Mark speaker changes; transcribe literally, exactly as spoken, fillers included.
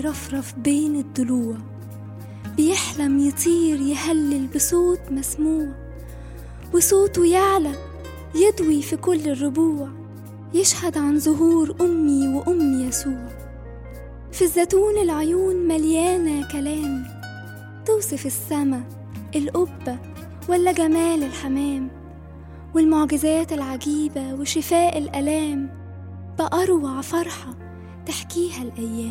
Speaker 1: مرفرف بين الضلوع، بيحلم يطير يهلل بصوت مسموع، وصوته يعلى يضوي في كل الربوع، يشهد عن ظهور أمي وأم يسوع. في الزيتون العيون مليانة كلام، توصف السما القبة ولا جمال الحمام، والمعجزات العجيبة وشفاء الألام، بأروع فرحة تحكيها الأيام.